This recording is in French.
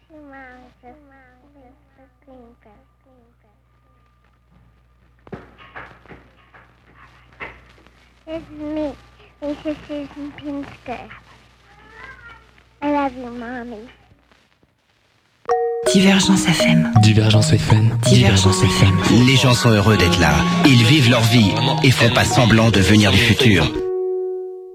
This is me, Lisa Susan Pinsker. I love you, Mommy. Divergence FM. Divergence FM. Divergence FM. Les gens sont heureux d'être là. Ils vivent leur vie et font pas semblant de venir du futur.